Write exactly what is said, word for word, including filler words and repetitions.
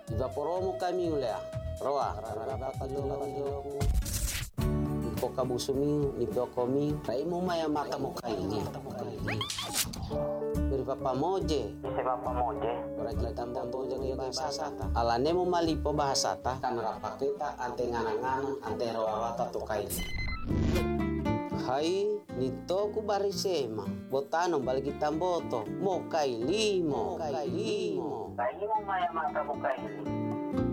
Iba poromo kami ulea. Roa, rarapa kalolo ko. Ko kabusumi, ni komi. Rai mo maya mata mo kaini. Pero papa moje. Ise papa moje. Ora kita tambo jadi bahasata. Alane mo malipo bahasata. Kamera pakita ante nganangan ante roawata to kaini. Hai, nito ku barisema. Botano balik tamboto. Mo kaili mo, kaili mo. Rai mo maya mata mo kaini.